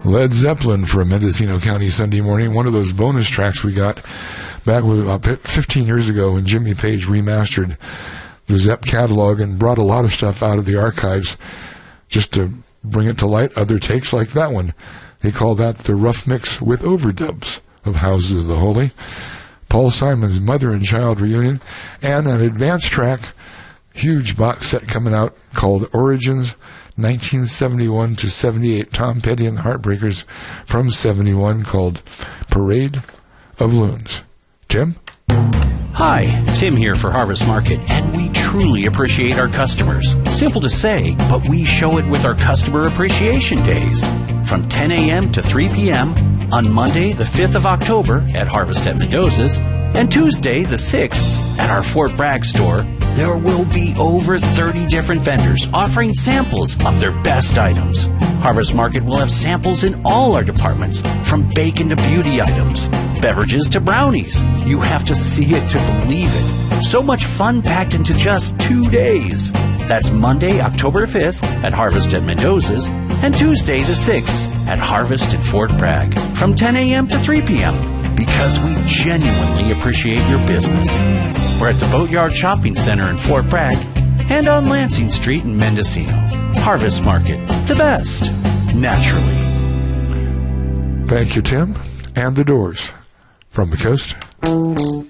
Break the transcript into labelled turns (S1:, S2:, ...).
S1: Led Zeppelin for a Mendocino County Sunday morning. One of those bonus tracks we got back with about 15 years ago when Jimmy Page remastered the Zepp catalog and brought a lot of stuff out of the archives just to bring it to light. Other takes like that one. They call that the rough mix with overdubs of Houses of the Holy. Paul Simon's Mother and Child Reunion, and an advanced track, huge box set coming out called Origins 1971 to 78. Tom Petty and the Heartbreakers from 71 called Parade of Loons. Tim?
S2: Hi, Tim here for Harvest Market, and we truly appreciate our customers. Simple to say, but we show it with our Customer Appreciation Days. From 10 a.m. to 3 p.m. on Monday, the 5th of October at Harvest at Mendoza's, and Tuesday, the 6th, at our Fort Bragg store, there will be over 30 different vendors offering samples of their best items. Harvest Market will have samples in all our departments, from bacon to beauty items, beverages to brownies. You have to see it to believe it. So much fun packed into just 2 days. That's Monday, October 5th at Harvest at Mendoza's, and Tuesday the 6th at Harvest at Fort Bragg from 10 a.m. to 3 p.m. because we genuinely appreciate your business. We're at the Boatyard Shopping Center in Fort Bragg and on Lansing Street in Mendocino. Harvest Market, the best, naturally.
S1: Thank you, Tim. And the Doors from the coast.